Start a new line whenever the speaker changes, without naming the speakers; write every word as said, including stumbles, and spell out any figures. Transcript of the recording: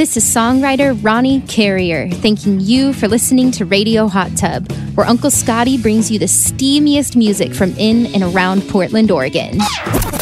This is songwriter Ronnie Carrier thanking you for listening to Radio Hot Tub, where Uncle Scotty brings you the steamiest music from in and around Portland, Oregon.